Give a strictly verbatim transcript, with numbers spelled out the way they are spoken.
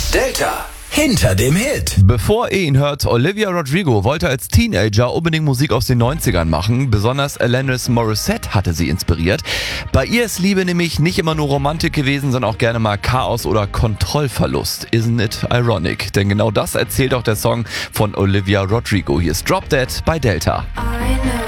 Delta. Hinter dem Hit. Bevor ihr ihn hört, Olivia Rodrigo wollte als Teenager unbedingt Musik aus den neunzigern machen. Besonders Alanis Morissette hatte sie inspiriert. Bei ihr ist Liebe nämlich nicht immer nur Romantik gewesen, sondern auch gerne mal Chaos oder Kontrollverlust. Isn't it ironic? Denn genau das erzählt auch der Song von Olivia Rodrigo. Hier ist Drop Dead bei Delta. I know